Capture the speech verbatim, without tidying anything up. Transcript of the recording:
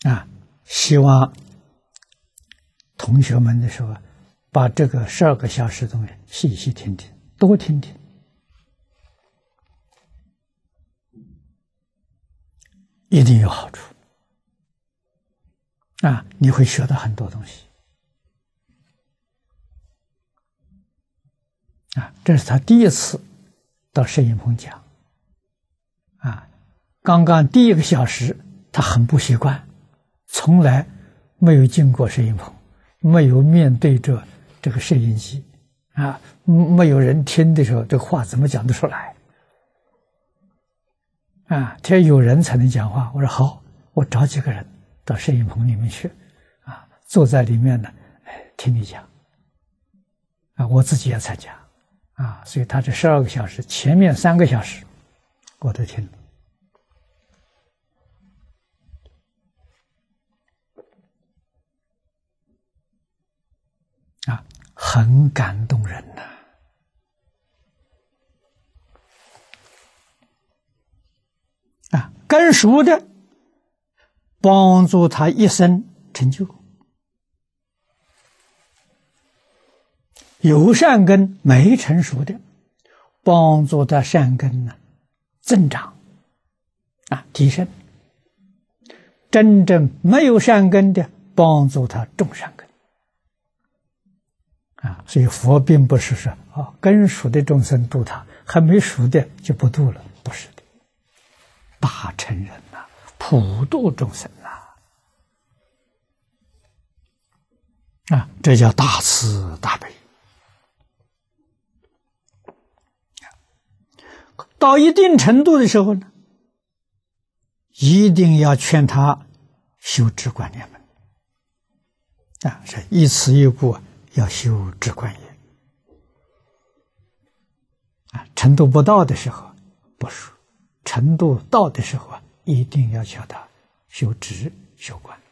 啊，希望同学们的时候，把这个十二个小时东西细细听听，多听听，一定有好处。啊，你会学到很多东西。啊，这是他第一次到摄影棚讲。啊，刚刚第一个小时他很不习惯，从来没有进过摄影棚，没有面对着这个摄影机，啊，没有人听的时候，这个话怎么讲得出来？啊，只要有人才能讲话。我说好，我找几个人到摄影棚里面去，啊，坐在里面呢，哎，听你讲，啊，我自己也参加，啊，所以他这十二个小时，前面三个小时我都听了，啊，很感动人呐，啊，跟熟的帮助他一生成就。有善根没成熟的，帮助他善根呢增长，啊，提升。真正没有善根的，帮助他种善根。啊，所以佛并不是说啊，根熟的众生度他，还没熟的就不度了，不是的。大乘人呐、啊，普度众生呐、啊，啊，这叫大慈大悲。到一定程度的时候呢，一定要劝他修止观念门，啊，是一词一步要修止观业，啊，程度不到的时候不说，程度到的时候啊，一定要叫他修止修观。